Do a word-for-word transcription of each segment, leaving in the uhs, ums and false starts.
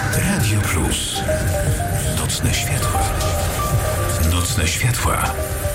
Radio Plus. Nocne światła. Nocne światła.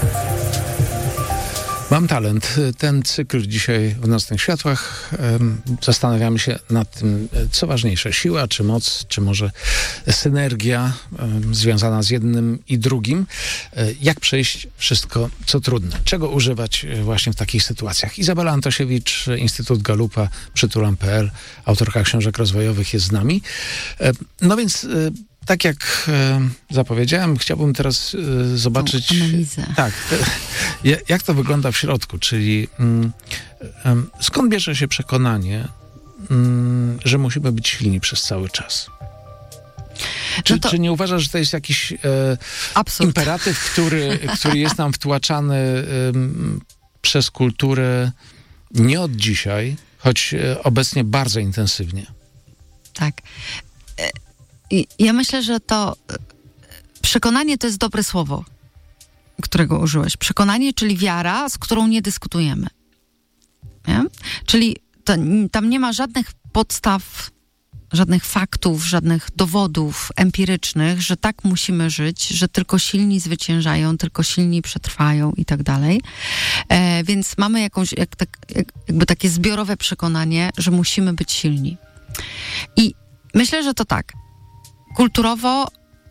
Mam talent. Ten cykl dzisiaj w Nocnych Światłach. Zastanawiamy się nad tym, co ważniejsze, siła czy moc, czy może synergia związana z jednym i drugim. Jak przejść wszystko, co trudne. Czego używać właśnie w takich sytuacjach. Izabela Antosiewicz, Instytut Galupa, przytulam kropka p l, autorka książek rozwojowych, jest z nami. No więc... Tak jak e, zapowiedziałem, chciałbym teraz e, zobaczyć... analizę. Tak, te, jak to wygląda w środku, czyli mm, e, skąd bierze się przekonanie, mm, że musimy być silni przez cały czas? Czy, no to... czy nie uważasz, że to jest jakiś e, imperatyw, który, który jest nam wtłaczany e, przez kulturę nie od dzisiaj, choć e, obecnie bardzo intensywnie? Tak. E- I ja myślę, że to przekonanie to jest dobre słowo, którego użyłeś. Przekonanie, czyli wiara, z którą nie dyskutujemy. Nie? Czyli to, tam nie ma żadnych podstaw, żadnych faktów, żadnych dowodów empirycznych, że tak musimy żyć, że tylko silni zwyciężają, tylko silni przetrwają i tak dalej. E, więc mamy jakąś, jak, tak, jak, jakby takie zbiorowe przekonanie, że musimy być silni. I myślę, że to tak. Kulturowo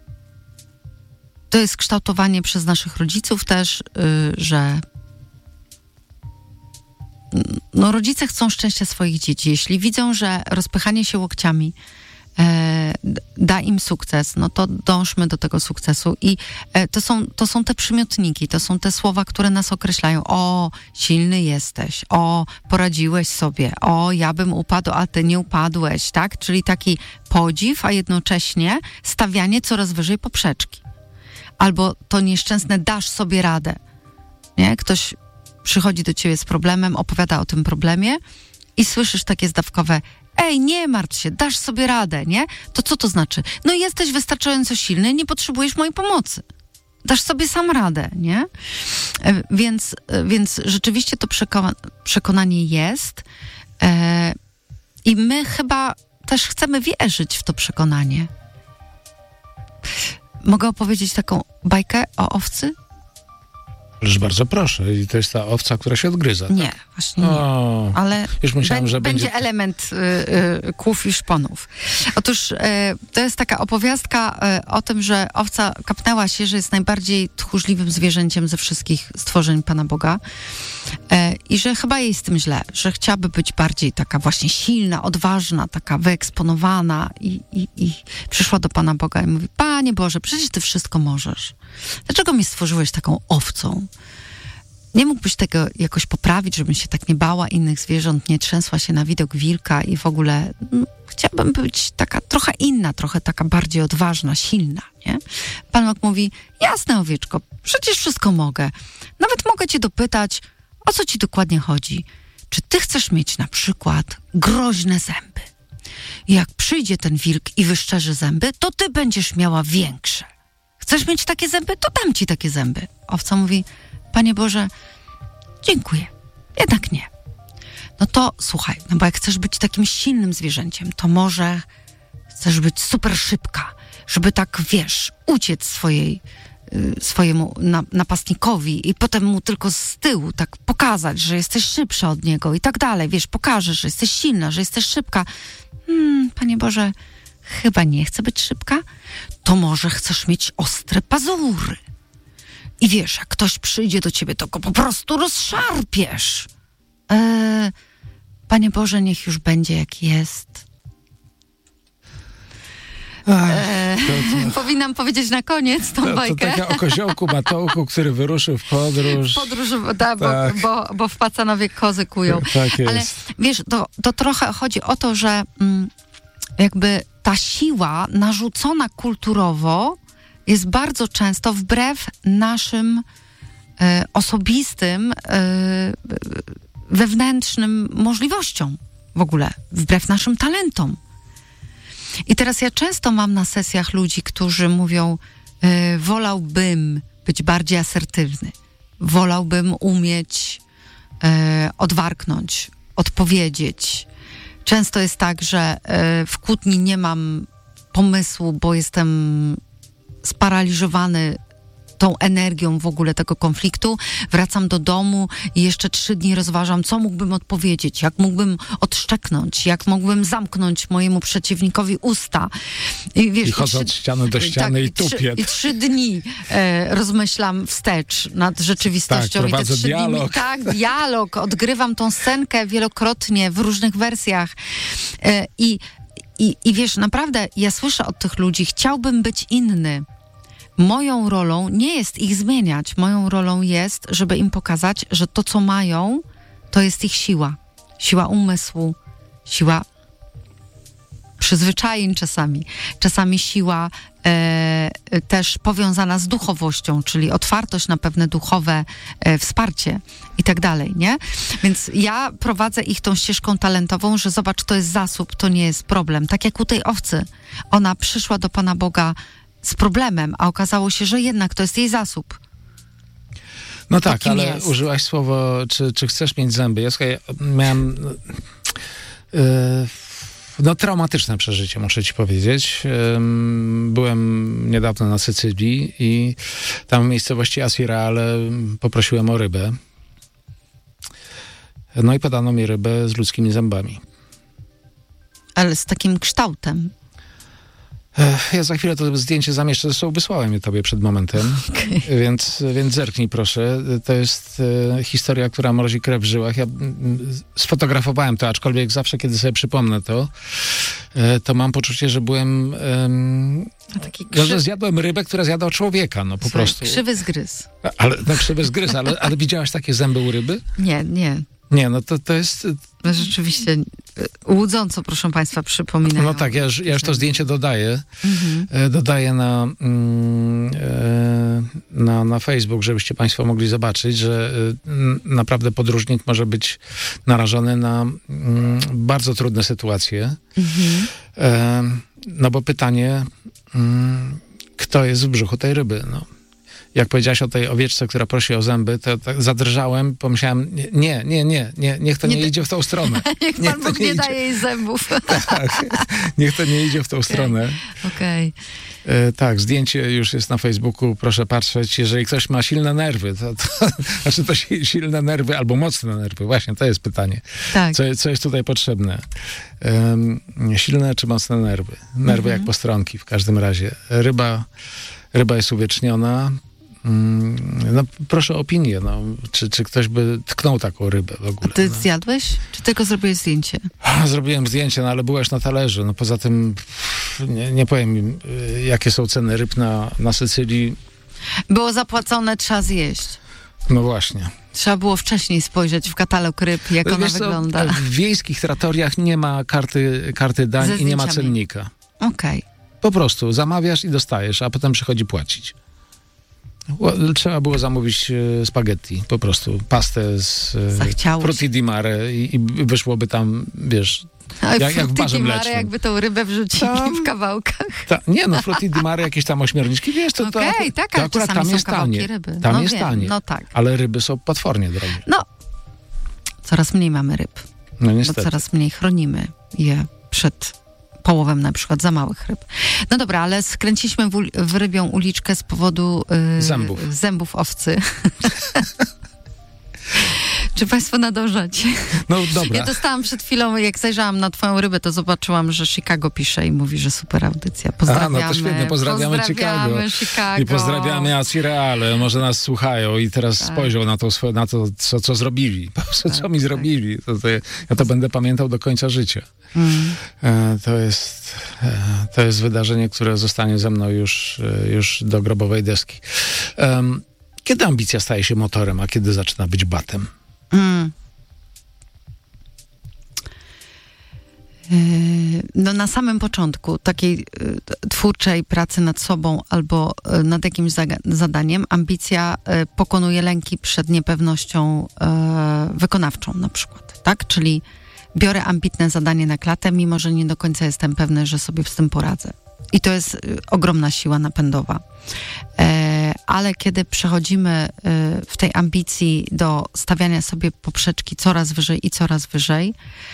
to jest kształtowanie przez naszych rodziców też, yy, że no, rodzice chcą szczęścia swoich dzieci. Jeśli widzą, że rozpychanie się łokciami e, da im sukces, no to dążmy do tego sukcesu. I e, to są, to są te przymiotniki, to są te słowa, które nas określają. O, silny jesteś. O, poradziłeś sobie. O, ja bym upadł, a ty nie upadłeś, tak? Czyli taki podziw, a jednocześnie stawianie coraz wyżej poprzeczki. Albo to nieszczęsne dasz sobie radę. Nie? Ktoś przychodzi do ciebie z problemem, opowiada o tym problemie i słyszysz takie zdawkowe: ej, nie martw się, dasz sobie radę, nie? To co to znaczy? No jesteś wystarczająco silny, nie potrzebujesz mojej pomocy. Dasz sobie sam radę, nie? Więc, więc rzeczywiście to przekona- przekonanie jest e, i my chyba też chcemy wierzyć w to przekonanie. Mogę opowiedzieć taką bajkę o owcy? Ależ bardzo proszę. I to jest ta owca, która się odgryza. Nie, tak? właśnie nie. O, ale już myślałem, bę- że będzie będzie... element y, y, kłów i szponów. Otóż y, to jest taka opowiastka y, o tym, że owca kapnęła się, że jest najbardziej tchórzliwym zwierzęciem ze wszystkich stworzeń Pana Boga y, i że chyba jej z tym źle, że chciałaby być bardziej taka właśnie silna, odważna, taka wyeksponowana i, i, i przyszła do Pana Boga i mówi: Panie Boże, przecież Ty wszystko możesz. Dlaczego mnie stworzyłeś taką owcą? Nie mógłbyś tego jakoś poprawić, żebym się tak nie bała innych zwierząt, nie trzęsła się na widok wilka i w ogóle no, chciałabym być taka trochę inna, trochę taka bardziej odważna, silna, nie? Pan Bóg mówi: jasne, owieczko, przecież wszystko mogę. Nawet mogę cię dopytać, o co ci dokładnie chodzi. Czy ty chcesz mieć na przykład groźne zęby? I jak przyjdzie ten wilk i wyszczerzy zęby, to ty będziesz miała większe. Chcesz mieć takie zęby? To dam ci takie zęby. Owca mówi: Panie Boże, dziękuję. Jednak nie. No to słuchaj, no bo jak chcesz być takim silnym zwierzęciem, to może chcesz być super szybka, żeby tak, wiesz, uciec swojej, y, swojemu na, napastnikowi i potem mu tylko z tyłu tak pokazać, że jesteś szybsza od niego i tak dalej. Wiesz, pokażesz, że jesteś silna, że jesteś szybka. Hmm, Panie Boże, chyba nie chcę być szybka. To może chcesz mieć ostre pazury. I wiesz, jak ktoś przyjdzie do ciebie, to go po prostu rozszarpiesz. Eee, Panie Boże, niech już będzie jak jest. Ach, eee, to, to, powinnam powiedzieć na koniec tą to, bajkę. to taka o koziołku Matołku, który wyruszył w podróż. Podróż, da, bo, tak. bo, bo w Pacanowie kozy kują. Tak jest. Ale wiesz, to, to trochę chodzi o to, że mm, jakby ta siła narzucona kulturowo jest bardzo często wbrew naszym e, osobistym, e, wewnętrznym możliwościom w ogóle, wbrew naszym talentom. I teraz ja często mam na sesjach ludzi, którzy mówią: e, wolałbym być bardziej asertywny, wolałbym umieć e, odwarknąć, odpowiedzieć. Często jest tak, że e, w kłótni nie mam pomysłu, bo jestem sparaliżowany tą energią w ogóle tego konfliktu. Wracam do domu i jeszcze trzy dni rozważam, co mógłbym odpowiedzieć, jak mógłbym odszczeknąć, jak mógłbym zamknąć mojemu przeciwnikowi usta. I, wiesz, I chodzę od ściany do ściany tak, i tupię. I trzy dni e, rozmyślam wstecz nad rzeczywistością. Tak, prowadzę I te trzy dialog. Dni, tak, dialog. Odgrywam tą scenkę wielokrotnie w różnych wersjach. E, i, i, I wiesz, naprawdę ja słyszę od tych ludzi, chciałbym być inny. Moją rolą nie jest ich zmieniać. Moją rolą jest, żeby im pokazać, że to, co mają, to jest ich siła. Siła umysłu, siła przyzwyczajeń czasami. Czasami siła e, też powiązana z duchowością, czyli otwartość na pewne duchowe e, wsparcie i tak dalej, nie? Więc ja prowadzę ich tą ścieżką talentową, że zobacz, to jest zasób, to nie jest problem. Tak jak u tej owcy. Ona przyszła do Pana Boga z problemem, a okazało się, że jednak to jest jej zasób. No tak, Takim ale jest. użyłaś słowo, czy, czy chcesz mieć zęby. Ja słuchaj, miałem yy, no traumatyczne przeżycie, muszę ci powiedzieć. Yy, byłem niedawno na Sycylii i tam w miejscowości Asireale poprosiłem o rybę. No i podano mi rybę z ludzkimi zębami. Ale z takim kształtem. Ja za chwilę to zdjęcie zamieszczę, zresztą wysłałem je tobie przed momentem, okay. więc, więc zerknij proszę. To jest e, historia, która mrozi krew w żyłach. Ja m, sfotografowałem to, aczkolwiek zawsze, kiedy sobie przypomnę to, e, to mam poczucie, że byłem... E, taki krzy... że zjadłem rybę, która zjadła człowieka, no po Słuchaj, prostu. Krzywy zgryz. Ale, no krzywy zgryz, ale, ale widziałaś takie zęby u ryby? Nie, nie. Nie, no to, to jest... No rzeczywiście łudząco, proszę państwa, przypominają. No tak, ja już, ja już to zdjęcie dodaję. Mhm. Dodaję na, na, na Facebook, żebyście państwo mogli zobaczyć, że naprawdę podróżnik może być narażony na bardzo trudne sytuacje. Mhm. No bo pytanie, kto jest w brzuchu tej ryby, no. Jak powiedziałaś o tej owieczce, która prosi o zęby, to tak zadrżałem, pomyślałem, nie, nie, nie, nie, niech to nie, nie idzie w tą stronę. niech Pan Bóg nie, nie daje jej zębów. Tak, niech to nie idzie w tą okay. stronę. Okej. Okay. E, tak, zdjęcie już jest na Facebooku, proszę patrzeć. Jeżeli ktoś ma silne nerwy, to, to znaczy to silne nerwy albo mocne nerwy, właśnie, to jest pytanie. Tak. Co, co jest tutaj potrzebne? Um, silne czy mocne nerwy? Nerwy mhm. jak postronki w każdym razie. Ryba, ryba jest uwieczniona. No proszę o opinię, no. Czy, czy ktoś by tknął taką rybę w ogóle? A ty no. zjadłeś? Czy tylko zrobiłeś zdjęcie? Zrobiłem zdjęcie, no ale byłeś na talerzu. No poza tym nie, nie powiem im, jakie są ceny ryb na, na Sycylii. Było zapłacone, trzeba zjeść. No właśnie. Trzeba było wcześniej spojrzeć w katalog ryb, jak Wiesz ona co, wygląda. W wiejskich trattoriach nie ma karty, karty dań i nie ma cennika. Okej. Okay. Po prostu zamawiasz i dostajesz, a potem przychodzi płacić. Trzeba było zamówić spaghetti, po prostu pastę z frutti di mare i, i wyszłoby tam, wiesz, ale jak, jak w barze mlecznym. Jakby tą rybę wrzucili tam, w kawałkach. Ta, nie, no frutti di mare, jakieś tam ośmiorniczki, wiesz, to, to, okay, tak, to akurat tam jest tanie. Ryby. Tam no jest wiem, tanie, no tak. ale ryby są potwornie drogie. No, coraz mniej mamy ryb, no niestety. bo coraz mniej chronimy je przed połowem na przykład za małych ryb. No dobra, ale skręciliśmy w, w rybią uliczkę z powodu yy, zębów. zębów owcy. Czy państwo nadążacie? No dobra. Ja dostałam przed chwilą, jak zajrzałam na twoją rybę, to zobaczyłam, że Chicago pisze i mówi, że super audycja. Pozdrawiamy. A, no to świetnie, pozdrawiamy, pozdrawiamy Chicago. Chicago. I pozdrawiamy Asireale, może nas słuchają i teraz tak. spojrzą na to, na to co, co zrobili. Co, tak, co mi tak. zrobili. To, to, ja to będę pamiętał do końca życia. Mm. E, to jest e, to jest wydarzenie, które zostanie ze mną już, e, już do grobowej deski. E, kiedy ambicja staje się motorem, a kiedy zaczyna być batem? Mm. No na samym początku takiej twórczej pracy nad sobą albo nad jakimś zadaniem ambicja pokonuje lęki przed niepewnością wykonawczą na przykład, tak? Czyli biorę ambitne zadanie na klatę, mimo że nie do końca jestem pewny, że sobie z tym poradzę. I to jest ogromna siła napędowa. E, ale kiedy przechodzimy e, w tej ambicji do stawiania sobie poprzeczki coraz wyżej i coraz wyżej,